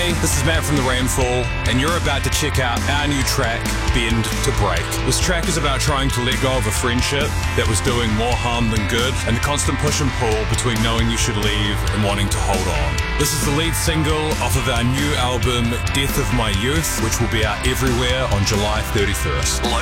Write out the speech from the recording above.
Hey, this is Matt from The Rainfall, and you're about to check out our new track, Bend to Break. This track is about trying to let go of a friendship that was doing more harm than good, and the constant push and pull between knowing you should leave and wanting to hold on. This is the lead single off of our new album, Death of My Youth, which will be out everywhere on July 31st.